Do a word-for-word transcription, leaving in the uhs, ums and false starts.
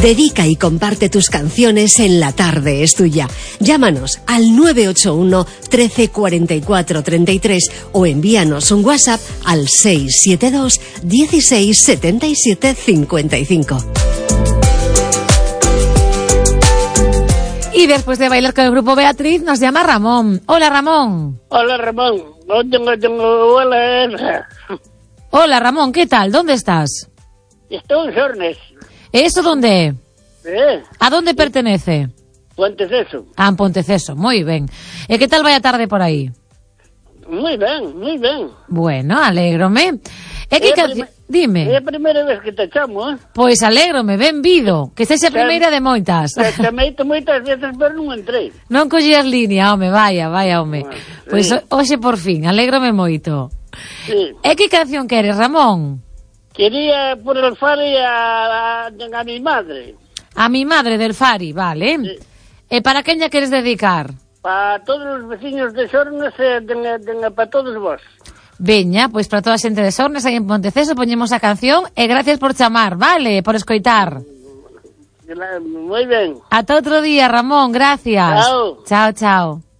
Dedica y comparte tus canciones en La Tarde es Tuya. Llámanos al nueve ocho uno, trece, cuarenta y cuatro, treinta y tres o envíanos un WhatsApp al seis siete dos, dieciséis, setenta y siete, cincuenta y cinco. Y después de bailar con el grupo Beatriz, nos llama Ramón. Hola, Ramón. Hola, Ramón. No tengo, tengo, hola. Hola, Ramón, ¿qué tal? ¿Dónde estás? Estoy en Sornes. ¿Eso dónde? Eh? ¿A dónde pertenece? Ponteceso. Ah, en Ponteceso, muy bien. ¿E que tal vai a tarde por aí? Muy ben, muy ben. Bueno, alégrome. E que É a canci... prime- Dime. É a primeira vez que te chamo, eh? Pois alégrome, benvido. Que sexa a primeira de moitas. Te chameite moitas veces, pero non entrei. Non collías línea, home, vaya, vaya, home. Bueno, Pois sí. hoxe por fin, alégrome moito. Sí. E que canción queres, Ramón? Quería por el Fari a, a, a mi madre. A mi madre del Fari, vale. Sí. E para quen lla queres dedicar? Para todos os veciños de Sornes e para todos vos. Veña, pois para toda a xente de Sornes aí en Ponteceso poñemos a canción e gracias por chamar, vale, por escoitar. Moi ben. Ata outro día, Ramón, gracias. Chao. Chao, chao.